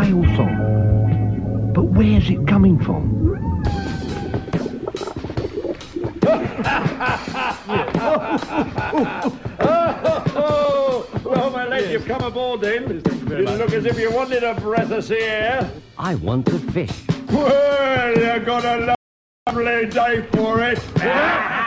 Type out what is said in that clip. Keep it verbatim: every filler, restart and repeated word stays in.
whale song. But where's it coming from? oh, well, my lad, yes. You've come aboard then. Yes, you look as if you wanted a breath of sea air. I want to fish. Well, you got a lovely day for it.